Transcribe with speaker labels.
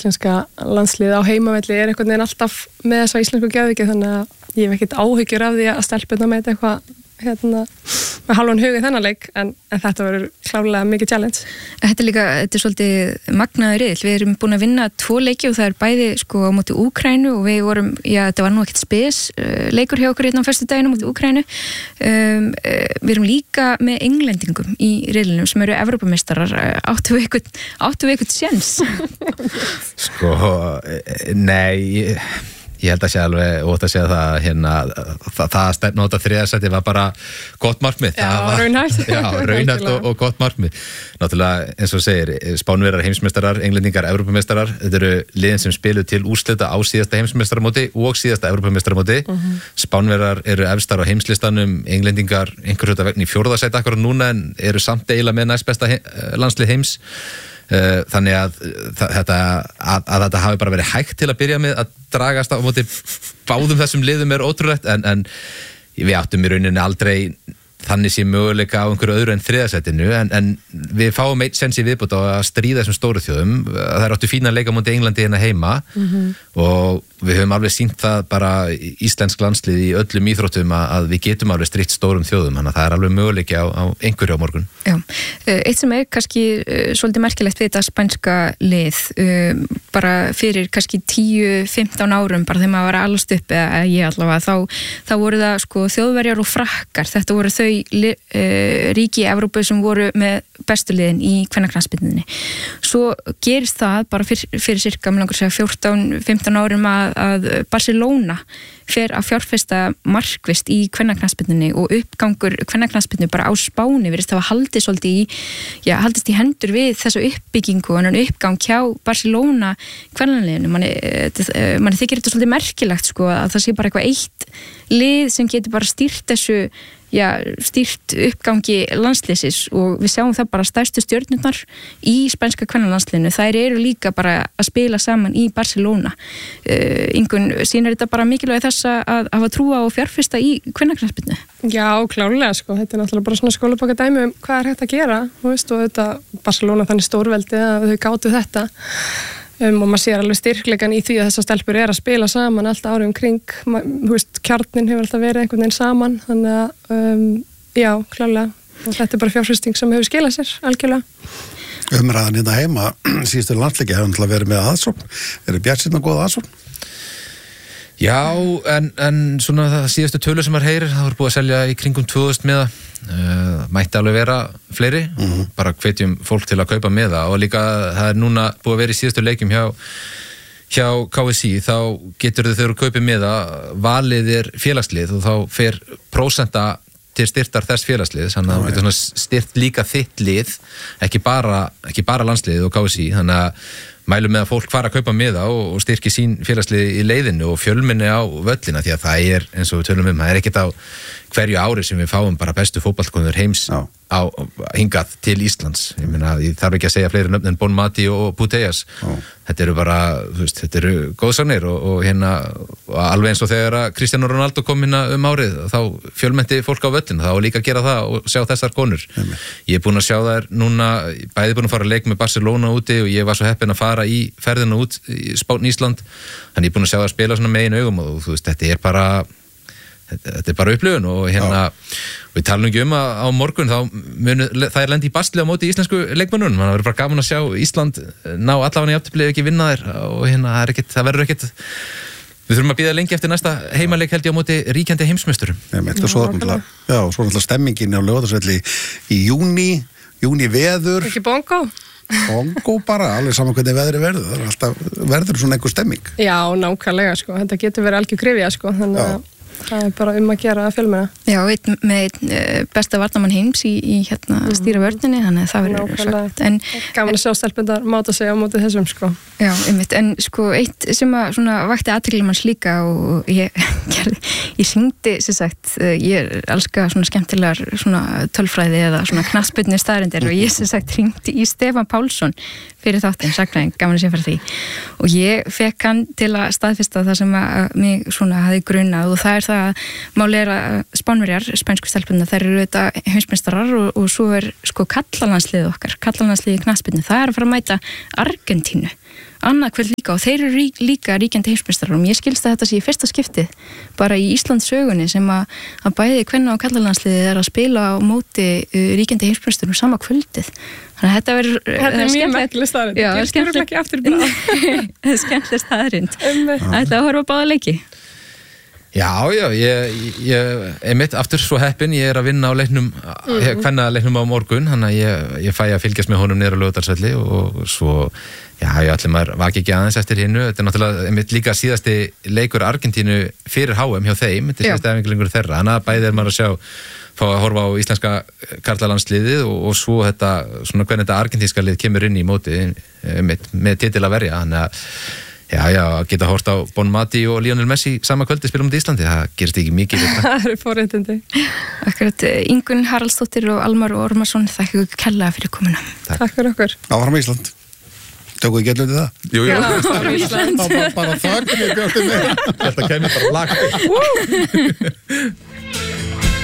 Speaker 1: íslenska landslið á heimavelli einhvern veginn alltaf með þessa íslensku geðviki, þannig að ég hef ekkert áhyggjur af því að stelpurnar með eitthvað með halvan hug í þennan leik, en þetta verður klárlega mikið challenge.
Speaker 2: Þetta er svolítið magnaður riðill. Við erum búin að vinna 2 leiki og það er bæði á móti Úkraínu og við vorum, þetta var nú ekkert spes leikur hjá okkur hérna á föstudaginn á móti Úkraínu. Við erum líka með englendingum í riðlinum sem eru Evrópumeistarar. Áttu við eitthvað séns?
Speaker 3: Nei, ég held að sé alveg ótt að segja það það að stefna á þriðasæti var bara gott markmið.
Speaker 1: Já, raunhæft.
Speaker 3: Já, raunhæft og gott markmið. Náttúrulega, eins og segir, Spánverjar heimsmeistarar, englendingar Evrópumeistarar, þetta eru liðin sem spiluðu til úrslita á síðasta heimsmeistaramóti og síðasta Evrópumeistaramóti. Spánverjar eru efstar á heimslistanum, englendingar einhvers veginn vegna í 4. sæti akkurat núna en eru samt eiginlega með næstbesta landslið heims. Þannig að þetta hafi bara verið hægt til að byrja með að dragast á móti báðum þessum liðum ótrúlegt en við áttum í rauninni aldrei þannig sé möguleika á einhverju öðru en þriðasætinu en við fáum eitt sens í viðbót á að stríða þessum stóru þjóðum. Það áttu fína leika á móti Englandi hérna heima og við höfum alveg sýnt það bara íslensk landslið í öllum íþróttum að við getum alveg strítt stórum þjóðum, þannig að það er alveg möguleiki á einhverju á morgun.
Speaker 2: Já, eitt sem er kannski svolítið merkilegt við þetta spænska lið bara fyrir kannski 10-15 árum bara þegar maður var alast upp eða ég allavega, þá voru það Þjóðverjar og Frakkar, þetta voru þau ríki í Evrópu sem voru með bestu liðin í kvennaknattspyrnunni. Svo gerist það bara fyrir cirka, mig langar að segja 14-15 árum að Barcelona fer að fjárfesta markvisst í kvennaknattspyrnunni og uppgangur kvennaknattspyrnu bara á Spáni virðist hafa haldist í hendur við þessu uppbyggingu og uppgang hjá Barcelona kvennaliðinu. Manni þykir þetta svolítið merkilegt að það sé bara eitthvað eitt lið sem getur bara stýrt þessu stýrt uppgangi landsliðsins og við sjáum það bara stærstu stjörnurnar í spænska kvennalandsliðinu, þær eru líka bara að spila saman í Barcelona. Ingunn, sýnir þetta bara mikilvægi þess að hafa trúa og fjárfesta í kvennaknattspyrnu? Já, klárlega þetta er náttúrulega bara svona skólabóka dæmi hvað er hægt að gera, og þetta Barcelona þannig stórveldi að þau gátu þetta. Og maður sér alveg styrkleikan í því að þessar stelpur að spila saman allt árið kring, kjarnin hefur alltaf verið einhvern veginn saman, þannig að já, klárlega, og þetta er bara fjárfesting sem hefur skilað sér algjörlega.
Speaker 4: Umræðan hérna heima síðustu landsleiki hefur náttúrulega verið með aðsókn, bjartsýnn og góð aðsókn?
Speaker 3: Já, en svona það síðustu tölur sem maður heyrir, það voru búið að selja í kringum 2000 miða, mætti alveg vera fleiri, bara hvetjum fólk til að kaupa miða og líka það er núna búið að vera í síðustu leikjum hjá KSÍ, þá getur þau þegar kaupið miða, valið er félagslið og þá fer prósenta til styrtar þess félagslið, þannig að þú getur svona styrt líka þitt lið, ekki bara landsliðið og KSÍ, þannig að mælum með að fólk fara að kaupa miða og styrki sín félagslið í leiðinu og fjölmenni á völlina, því að það er, eins og við tölum það er ekkert á hverju ári sem við fáum bara bestu fótboltakonur heims á hingað til Íslands. Ég meina, ég þarf ekki að segja fleiri nöfn en Bon Mati og Putellas. Þetta eru bara, þetta eru góðsagnir og alveg eins og þegar að Cristiano Ronaldo kom hérna árið, þá fjölmennti fólk á völlinu, þá líka að gera það og sjá þessar konur. Ég er búin að sjá þær núna, bæði búin að fara að leik með Barcelona úti og ég var svo heppinn að fara í ferðina út í Spán Ísland, þannig ég er búin að sjá þær spila svona með einu augum og þetta er bara upplifun og við talum ekki að á morgun það er lendi í basli á móti íslensku leikmönnunum, það verður bara gaman að sjá Ísland ná allavega í jafntefli ekki vinna þér og það verður ekkert, við þurfum að bíða lengi eftir næsta heimaleik held ég á móti ríkjandi heimsmeisturum.
Speaker 4: Svo náttúrulega stemmingin á Laugardalsvelli í júní veður.
Speaker 1: Ekki bongo?
Speaker 4: Bongo bara, alveg saman hvernig veðri verður, það er alltaf verður svona einhver stemming.
Speaker 1: Já, nákvæmlega þetta getur verið algjör grifja þannig að það er bara að gera að fjölmenna. Já, með besta varnarmann heims í stýra vörninni, þannig að það verður sagt. Gaman að sjá stelpundar máta sig á móti þessum, Já, einmitt, en eitt sem að vakti athygli manns líka og ég syngdi, sem sagt, ég elska svona skemmtilegar tölfræði eða svona knattspyrnu staðreyndir og ég sem sagt hringdi í Stefán Pálsson fyrir þáttinn, sagnaðing, gaman að sé fyrir því og ég fekk hann til að staðfesta það sem að mig hafði grunað og það er það að máli er að Spánverjar, spænsku stelpunna, þær eru þetta heimsmeistarar og svo er kallalandsliðið okkar, kallalandsliðið knattspyrnu, það er að fara að mæta Argentínu á
Speaker 2: annað kvöld líka og þeir eru líka ríkjandi heimsmeistarar og ég skilst að þetta sé í fyrsta skiptið bara í Íslands sögunni sem að bæði kvenna og karlalandsliðið að spila á móti ríkjandi heimsmeistarum sama kvöldið. Þannig að þetta
Speaker 1: er mjög merkileg staðrind.
Speaker 2: Já, skemmtileg staðrind. Þetta að horfa báða leiki.
Speaker 3: Já, ég einmitt aftur svo heppinn, ég er að vinna á leiknum, kvennaleiknum á morgun, þannig að ég fæ að fylgjast með honum niður á Laugardalsvelli og svo, allir maður vaki ekki aðeins eftir hinnu, þetta er náttúrulega einmitt líka síðasti leikur Argentínu fyrir HM hjá þeim, þetta er síðasti æfingaleikur þeirra, þannig að bæði er maður að fá að horfa á íslenska karlalandsliðið og svo þetta, svona hvernig þetta argentínska lið kemur inn í móti með titil að verja, þannig að að geta hort á Bon Mati og Lionel Messi sama kvöldi spilum út í Íslandi, það gerist ekki mikið.
Speaker 1: Það eru forréttindi.
Speaker 2: Akkurat, Ingunn Haraldsdóttir og Almar Ormarsson, þakka ykkur kærlega fyrir komuna.
Speaker 1: Takk fyrir okkur.
Speaker 4: Áfram Ísland. Tökum við gætlundi það?
Speaker 3: Jú.
Speaker 1: Áfram Ísland.
Speaker 4: Bara þakka mér björnum með.
Speaker 3: Þetta kemur bara lagt.